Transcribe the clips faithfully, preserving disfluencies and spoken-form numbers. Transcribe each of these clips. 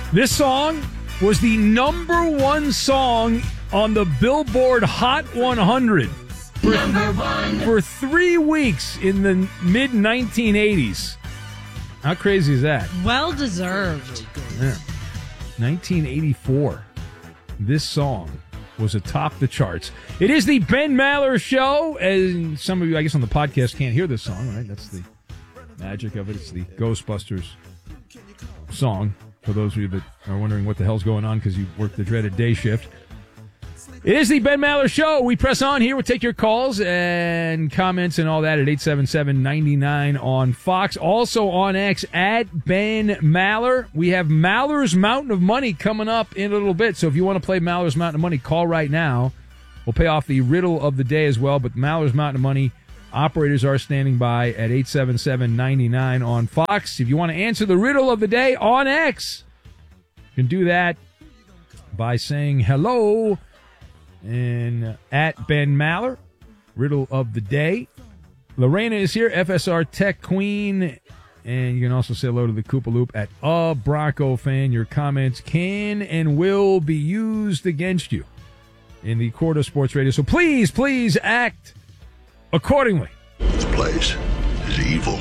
This song was the number one song on the Billboard Hot one hundred for, number one. for three weeks in the mid nineteen eighties. How crazy is that? Well deserved. Yeah. nineteen eighty-four. This song was atop the charts. It is the Ben Maller Show. And some of you, I guess, on the podcast can't hear this song, right? That's the magic of it. It's the Ghostbusters song. For those of you that are wondering what the hell's going on because you work the dreaded day shift. It is the Ben Maller Show. We press on here. We'll take your calls and comments and all that at eight seven seven, nine nine on Fox. Also on X at Ben Maller. We have Maller's Mountain of Money coming up in a little bit. So if you want to play Maller's Mountain of Money, call right now. We'll pay off the riddle of the day as well. But Maller's Mountain of Money operators are standing by at eight seven seven, nine nine on Fox. If you want to answer the riddle of the day on X, you can do that by saying hello and at Ben Maller, riddle of the day. Lorena is here, F S R Tech Queen, and you can also say hello to the Koopa Loop at a Bronco fan. Your comments can and will be used against you in the court of sports radio. So please, please act accordingly. This place is evil.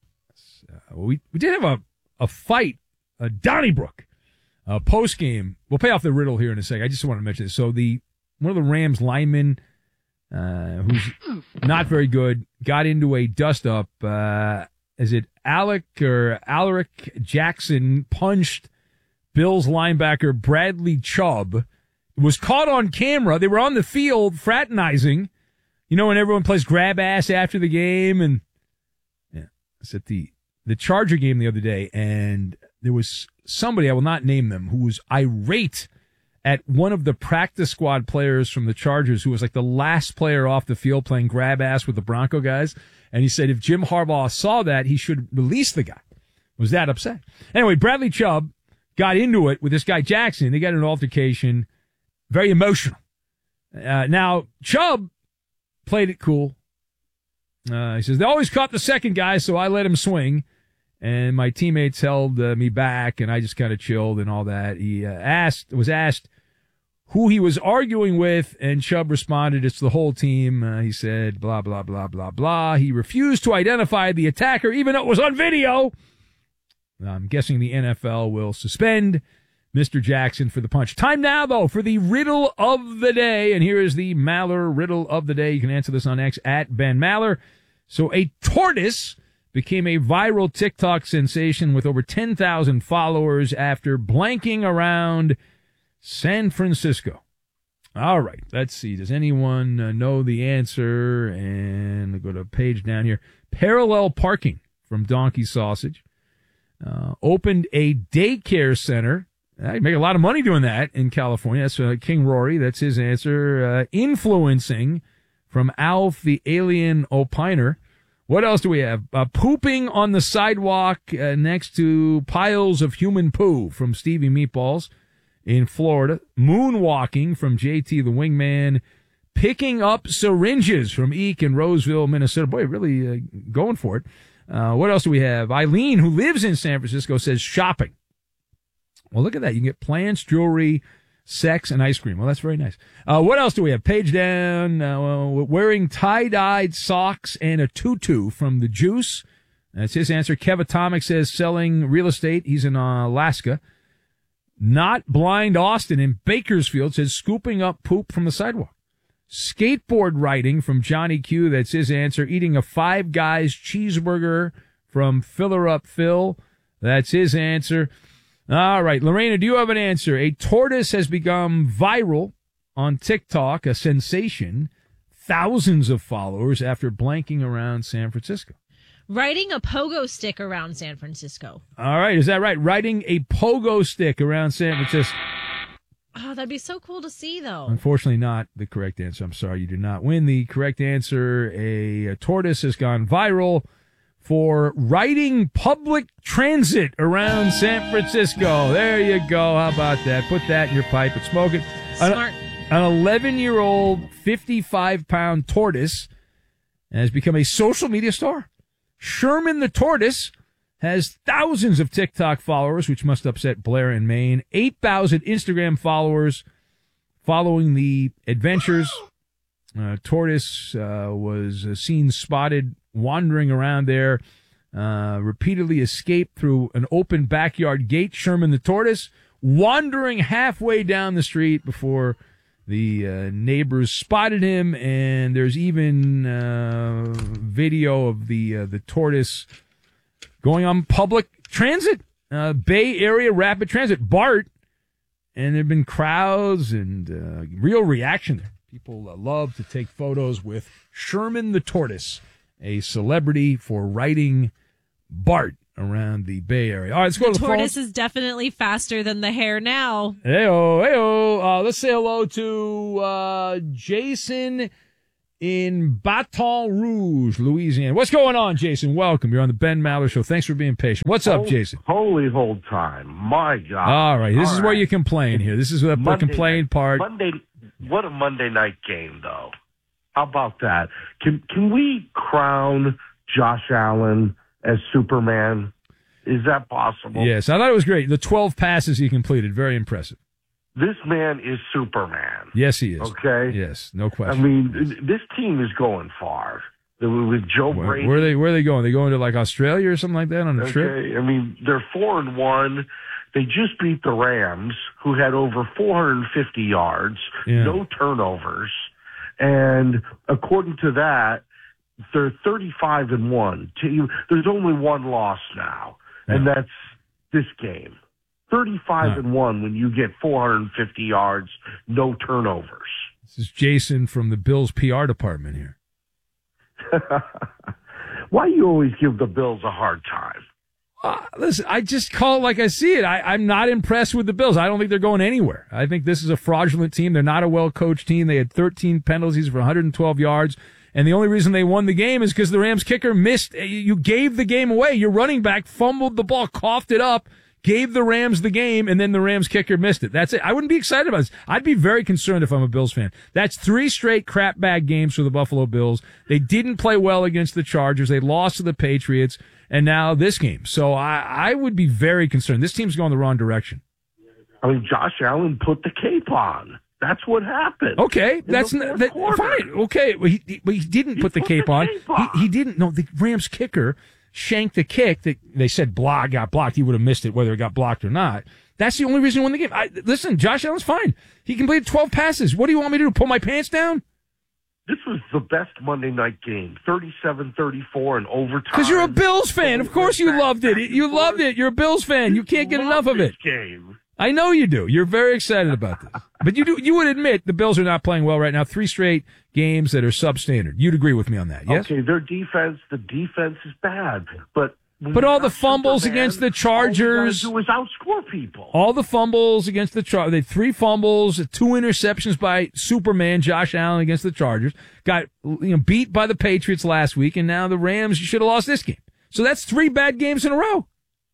Uh, we we did have a, a fight, a Donnybrook, uh, post game. We'll pay off the riddle here in a second. I just want to mention this. So the one of the Rams linemen, uh, who's not very good, got into a dust up. Uh, is it Alec or Alaric Jackson punched Bills linebacker Bradley Chubb? It was caught on camera. They were on the field fraternizing. You know, when everyone plays grab ass after the game, and yeah, it's at the the Charger game the other day, and there was somebody, I will not name them, who was irate at one of the practice squad players from the Chargers, who was like the last player off the field playing grab ass with the Bronco guys. And he said if Jim Harbaugh saw that, he should release the guy. Was that upset? Anyway, Bradley Chubb got into it with this guy Jackson. They got an altercation, very emotional. Uh, now, Chubb played it cool. Uh, he says, they always caught the second guy, so I let him swing. And my teammates held uh, me back, and I just kind of chilled and all that. He uh, asked, was asked who he was arguing with, and Chubb responded, it's the whole team. Uh, he said, blah, blah, blah, blah, blah. He refused to identify the attacker, even though it was on video. I'm guessing the N F L will suspend Mister Jackson for the punch. Time now, though, for the riddle of the day. And here is the Maller riddle of the day. You can answer this on X at Ben Maller. So a tortoise became a viral TikTok sensation with over ten thousand followers after blanking around San Francisco. All right, let's see. Does anyone uh, know the answer? And I'll go to a page down here. Parallel Parking from Donkey Sausage uh, opened a daycare center. I make a lot of money doing that in California. That's uh, King Rory. That's his answer. Uh, influencing from Alf the Alien Opiner. What else do we have? Uh, pooping on the sidewalk uh, next to piles of human poo from Stevie Meatballs in Florida. Moonwalking from J T the Wingman. Picking up syringes from Eek in Roseville, Minnesota. Boy, really uh, going for it. Uh, what else do we have? Eileen, who lives in San Francisco, says shopping. Well, look at that. You can get plants, jewelry, sex, and ice cream. Well, that's very nice. Uh, what else do we have? Page down, uh, wearing tie-dyed socks and a tutu from The Juice. That's his answer. Kev Atomic says selling real estate. He's in uh, Alaska. Not Blind Austin in Bakersfield says scooping up poop from the sidewalk. Skateboard riding from Johnny Q. That's his answer. Eating a Five Guys cheeseburger from Filler Up Phil. That's his answer. All right, Lorena, do you have an answer? A tortoise has become viral on TikTok, a sensation, thousands of followers after blanking around San Francisco. Riding a pogo stick around San Francisco. All right, is that right? Riding a pogo stick around San Francisco. Oh, that'd be so cool to see, though. Unfortunately, not the correct answer. I'm sorry, you did not win the correct answer. A, a tortoise has gone viral for riding public transit around San Francisco. There you go. How about that? Put that in your pipe and smoke it. Smart. An eleven-year-old, fifty-five pound tortoise has become a social media star. Sherman the tortoise has thousands of TikTok followers, which must upset Blair in Maine, eight thousand Instagram followers following the adventures. Uh, Tortoise uh, was uh, seen spotted wandering around there, uh, repeatedly escaped through an open backyard gate. Sherman the Tortoise wandering halfway down the street before the uh, neighbors spotted him, and there's even uh, video of the uh, the tortoise going on public transit, uh, Bay Area Rapid Transit, BART, and there have been crowds and uh, real reaction there. People uh, love to take photos with Sherman the Tortoise, a celebrity for riding BART around the Bay Area. All right, let's go the to the tortoise phone. is definitely faster than the hare now. Heyo, heyo. Uh, let's say hello to uh, Jason in Baton Rouge, Louisiana. What's going on, Jason? Welcome. You're on the Ben Maller Show. Thanks for being patient. What's up, Holy, Jason? Holy hold time. My God. All right. This All is right. where you complain here. This is the Monday complain night, part. Monday, what a Monday night game, though. How about that? Can can we crown Josh Allen as Superman? Is that possible? Yes, I thought it was great. The twelve passes he completed, very impressive. This man is Superman. Yes, he is. Okay? Yes, no I question. mean, this team is going far. With Joe Where, Brady. where are they? Where are they going? They going to like Australia or something like that on a Okay, trip? I mean, they're four and one. They just beat the Rams, who had over four hundred fifty yards, Yeah. no turnovers, and according to that, they're thirty-five and one. There's only one loss now, and Yeah. that's this game. thirty-five Yeah. and one when you get four hundred fifty yards, no turnovers. This is Jason from the Bills P R department here. Why you always give the Bills a hard time? Uh, listen, I just call it like I see it. I, I'm not impressed with the Bills. I don't think they're going anywhere. I think this is a fraudulent team. They're not a well-coached team. They had thirteen penalties for one hundred twelve yards. And the only reason they won the game is because the Rams kicker missed. You gave the game away. Your running back fumbled the ball, coughed it up, gave the Rams the game, and then the Rams kicker missed it. That's it. I wouldn't be excited about this. I'd be very concerned if I'm a Bills fan. That's three straight crap bag games for the Buffalo Bills. They didn't play well against the Chargers. They lost to the Patriots, and now this game. So I, I would be very concerned. This team's going the wrong direction. I mean, Josh Allen put the cape on. That's what happened. Okay, in that's the not fourth that, quarter. fine. Okay, well, he, he, but he didn't He put the put cape the on. cape on. He, he didn't. No, the Rams kicker shanked the kick that they said block got blocked. He would have missed it whether it got blocked or not. That's the only reason he won the game. I, listen, Josh Allen's fine. He completed twelve passes. What do you want me to do? Pull my pants down? This was the best Monday night game, thirty-seven thirty-four in overtime. Because you're a Bills fan. Of course you loved it. You loved it. You're a Bills fan. You can't get enough of it. This game. I know you do. You're very excited about this. But you do. You would admit the Bills are not playing well right now. Three straight games that are substandard. You'd agree with me on that, yes? Okay, their defense, the defense is bad, but when But you're all the not fumbles Superman, against the Chargers- all you gotta do is outscore people. All the fumbles against the Chargers. They had three fumbles, two interceptions by Superman Josh Allen against the Chargers. Got you know beat by the Patriots last week, and now the Rams should have lost this game. So that's three bad games in a row.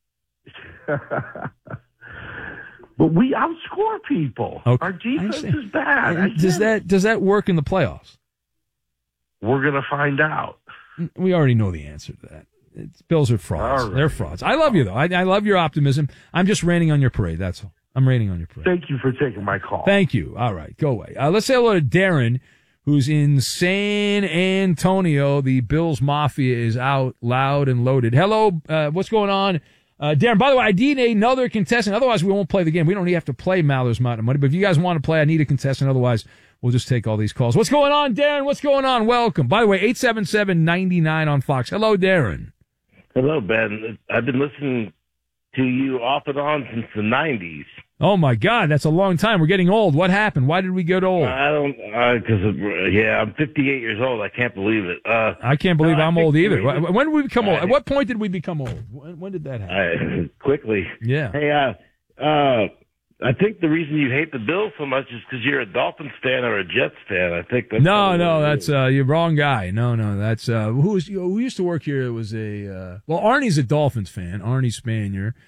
But we outscore people. Okay. Our I defense understand. is bad. I And does get it. that does that work in the playoffs? We're gonna find out. We already know the answer to that. It's, Bills are frauds. All right. They're frauds. I love you though. I, I love your optimism. I'm just raining on your parade. That's all. I'm raining on your parade. Thank you for taking my call. Thank you. All right, go away. Uh, let's say hello to Darren, who's in San Antonio. The Bills Mafia is out loud and loaded. Hello, uh, what's going on? Uh, Darren, by the way, I need another contestant. Otherwise, we won't play the game. We don't even have to play Maller's Mountain Money. But if you guys want to play, I need a contestant. Otherwise, we'll just take all these calls. What's going on, Darren? What's going on? Welcome. By the way, eight seven seven, nine nine on Fox. Hello, Darren. Hello, Ben. I've been listening to you off and on since the nineties. Oh, my God. That's a long time. We're getting old. What happened? Why did we get old? I don't, because, uh, yeah, I'm fifty-eight years old. I can't believe it. Uh, I can't believe no, I I'm think old the either. reason- When when did we become old? I- At what point did we become old? When, when did that happen? I, quickly. Yeah. Hey, uh, uh, I think the reason you hate the Bills so much is because you're a Dolphins fan or a Jets fan. I think that's No, probably no, what it that's is. uh, you're wrong guy. No, no, that's uh, who was who used to work here. It was a uh, well, Arnie's a Dolphins fan, Arnie Spanier,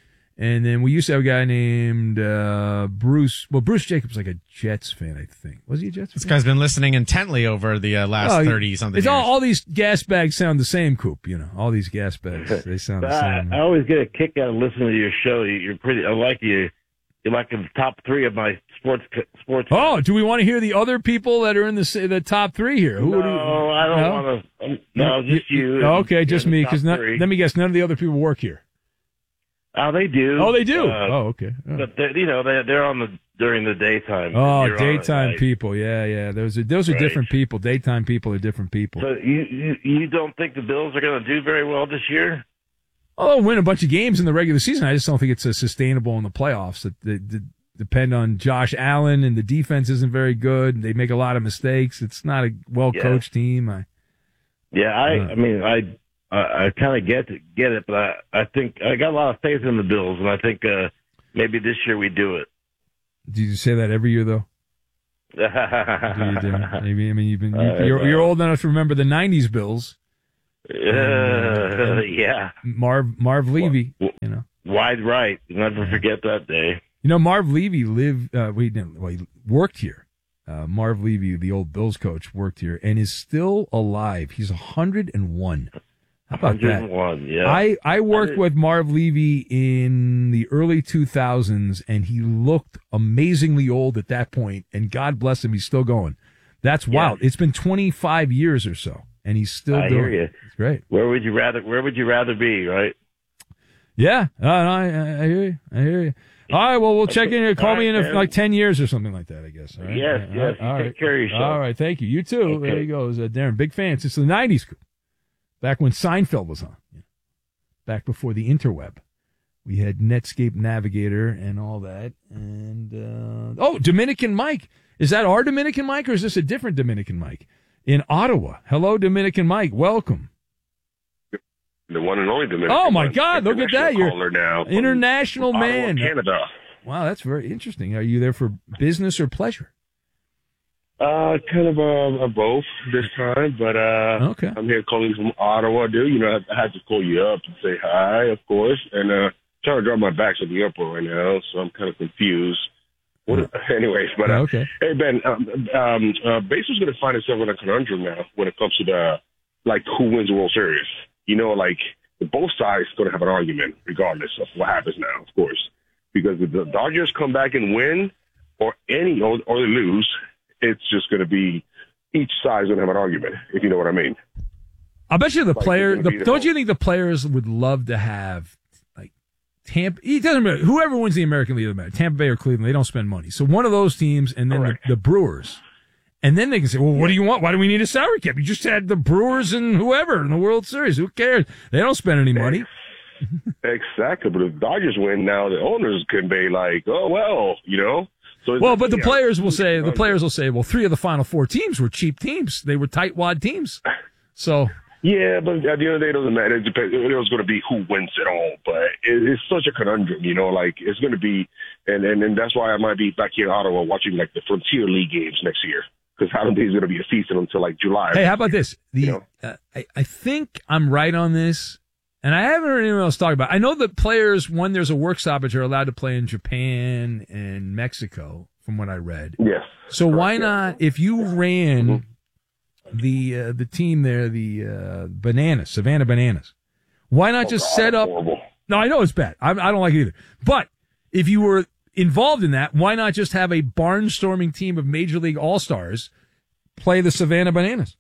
And then we used to have a guy named uh, Bruce. Well, Bruce Jacobs, like a Jets fan, I think. Was he a Jets fan? This guy's been listening intently over the uh, last oh, thirty something. It's years. all, all these gas bags sound the same, Coop. You know, all these gas bags, they sound the same. I, I always get a kick out of listening to your show. You- You're pretty. I like you. You're like in the top three of my sports sports. Oh, do we want to hear the other people that are in the the top three here? Who no, would you, I don't no? want to. No, just you. Oh, okay, just You're in me. the Because top three. let me guess, none of the other people work here. Oh, they do. Oh, they do. Uh, oh, okay. Oh, But they're, you know, they're they're on the during the daytime. oh You're on at daytime night. people. Yeah, yeah. Those are those are Right. different people. Daytime people are different people. So you, you you don't think the Bills are going to do very well this year? Oh, win a bunch of games in the regular season. I just don't think it's uh, sustainable in the playoffs. That they, they depend on Josh Allen, and the defense isn't very good. They make a lot of mistakes. It's not a well coached team. I, Yeah, I Uh. I mean I I, I kind of get it, get it, but I I think I got a lot of faith in the Bills, and I think uh, maybe this year we do it. do you say that every year though? Do you do? Maybe I mean you've been you, Uh, you're you're old enough to remember the nineties Bills. Uh, yeah, Marv Marv Levy. Well, You know. wide right. Never forget that day. You know, Marv Levy lived, uh, we didn't, well, he worked here. Uh, Marv Levy, the old Bills coach, worked here and is still alive. He's one hundred one. How about that? one oh one, yeah. I, I worked I with Marv Levy in the early two thousands, and he looked amazingly old at that point, and God bless him, he's still going. That's wild. Yeah. It's been twenty-five years or so, and he's still I doing hear you. it. It's great. Where would you rather? Where would you rather be? Right? Yeah, uh, no, I, I hear you. I hear you. All right, well, we'll check in here. Call All me right, in a, man. like ten years or something like that, I guess. All right? Yes, All yes. right, all You right. take care of yourself. All right, thank you. You too. Okay. There he goes. Uh, Darren, big fan since the nineties, back when Seinfeld was on, back before the interweb. We had Netscape Navigator and all that. And, uh, oh, Dominican Mike. Is that our Dominican Mike or is this a different Dominican Mike? In Ottawa. Hello, Dominican Mike. Welcome. The one and only Dominican. Oh, my one. God. Look at that. You're Caller now from international Ottawa, man. Canada. Wow, that's very interesting. Are you there for business or pleasure? Uh, kind of uh, uh, both this time, but uh, Okay. I'm here calling from Ottawa, dude. You know, I, I had to call you up and say hi, of course, and uh, trying to drop my back to the airport right now, so I'm kind of confused. What, anyways, but uh, Okay. hey Ben, um, um, uh, Baseball's going to find itself in a conundrum now when it comes to the like who wins the World Series. You know, like both sides going to have an argument regardless of what happens now, of course, because if the Dodgers come back and win, or any or, or they lose, it's just going to be each side's going to have an argument, if you know what I mean. I bet you the Like, player. it's gonna The, be don't the- you think the players would love to have like Tampa? It doesn't matter. Whoever wins the American League, doesn't matter. Tampa Bay or Cleveland, they don't spend money. So one of those teams, and then the, Correct. the Brewers, and then they can say, "Well, what do you want? Why do we need a salary cap? You just had the Brewers and whoever in the World Series. Who cares? They don't spend any money." Exactly, but if Dodgers win now, the owners can be like, "Oh well," you know. So it's- Well, but the yeah. players will say, the players will say, "Well, three of the Final Four teams were cheap teams. They were tightwad teams." So. Yeah, but at the end of the day, it doesn't matter. It depends. It was going to be who wins it all, but it, it's such a conundrum, you know. Like it's going to be, and, and and that's why I might be back here in Ottawa watching like the Frontier League games next year because I don't think it's going to be a season until like July. Hey, how about this? The You know? uh, I, I think I'm right on this, and I haven't heard anyone else talk about it. I know that players, when there's a work stoppage, are allowed to play in Japan and Mexico, from what I read. Yes. So why yeah. not, if you ran Mhm. the uh, the team there, the uh, Bananas, Savannah Bananas, why not Oh, just God, set up? horrible. No, I know it's bad. I, I don't like it either. But if you were involved in that, why not just have a barnstorming team of Major League All-Stars play the Savannah Bananas?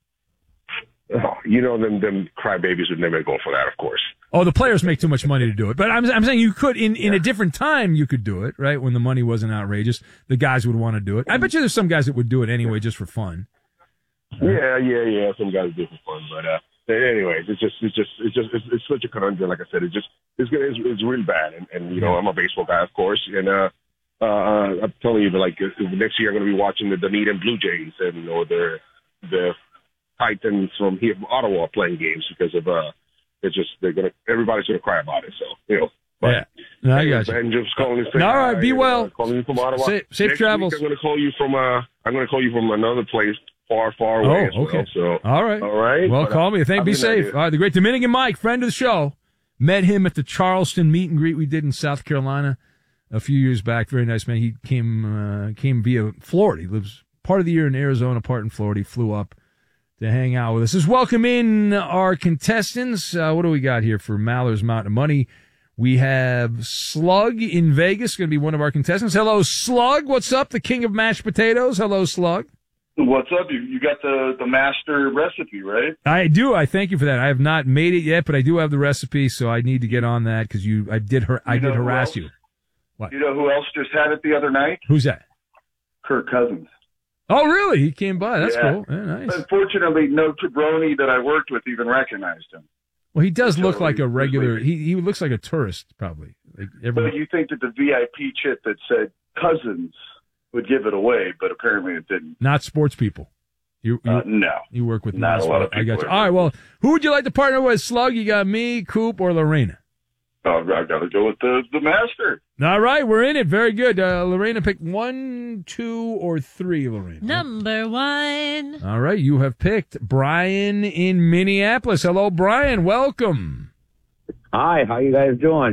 Oh, you know, them them crybabies would never go for that, of course. Oh, the players make too much money to do it. But I'm, I'm saying you could, in, in a different time, you could do it, right? When the money wasn't outrageous, the guys would want to do it. I bet you there's some guys that would do it anyway just for fun. Yeah, yeah, yeah. Some guys do it for fun, but uh, anyways, it's just, it's just, it's just, it's, it's such a conundrum. Like I said, it's just, it's gonna, it's, it's really bad. And, and you know, I'm a baseball guy, of course, and uh, uh, I'm telling you, like uh, next year, I'm gonna be watching the Dunedin Blue Jays and or the the Titans from here, Ottawa, playing games because of uh, it's just they're gonna, everybody's gonna cry about it. So you know, but, Yeah. No, I got you. Ben just calling to say All right, hi, be and, well. Uh, calling you from Ottawa. Safe- safe Next travels. Week I'm gonna call you from uh, I'm gonna call you from another place far, far away. Oh, as well. okay. So all right. all right. Well, But, call uh, me. Thank. other Be than that, safe. dude, All right. The great Dominican Mike, friend of the show. Met him at the Charleston meet and greet we did in South Carolina a few years back. Very nice man. He came uh, came via Florida. He lives part of the year in Arizona, part in Florida. He flew up to hang out with us. Let's welcome in our contestants. Uh, what do we got here for Maller's Mountain of Money? We have Slug in Vegas, going to be one of our contestants. Hello, Slug. What's up? The king of mashed potatoes. Hello, Slug. What's up? You, you got the, the master recipe, right? I do. I thank you for that. I have not made it yet, but I do have the recipe, so I need to get on that because you. I did. Her, I You know did who harass else? you. What? You know who else just had it the other night? Who's that? Kirk Cousins. Oh, really? He came by. That's Yeah. cool. Yeah, nice. Unfortunately, no jabroni that I worked with even recognized him. Well, he does So look like he a was regular. leaving. He he looks like a tourist, probably. Like But everyone. you think that the V I P chit that said Cousins would give it away, but apparently it didn't. Not sports people. You you, Uh, no. you work with not a lot of I got people you. are. All right. Well, who would you like to partner with, Slug? You got me, Coop, or Lorena? Oh, I got to go with the, the master. All right, we're in it. Very good. Uh, Lorena, pick one, two, or three, Lorena. Number one. All right, you have picked Brian in Minneapolis. Hello, Brian. Welcome. Hi, how you guys doing?